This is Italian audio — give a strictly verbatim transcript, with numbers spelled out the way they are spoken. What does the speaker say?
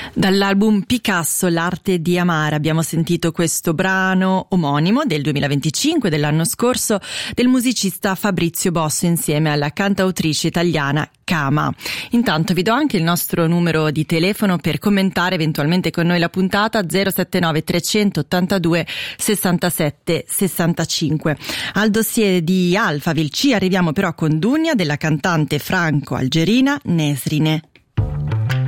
Dall'album Picasso, l'arte di amare, abbiamo sentito questo brano omonimo del duemilaventicinque, dell'anno scorso, del musicista Fabrizio Bosso insieme alla cantautrice italiana Kama. Intanto vi do anche il nostro numero di telefono per commentare eventualmente con noi la puntata zero sette nove trecentottantadue sessantasette sessantacinque. Al dossier di Alphaville ci arriviamo però con Dunia della cantante franco-algerina Nesrine.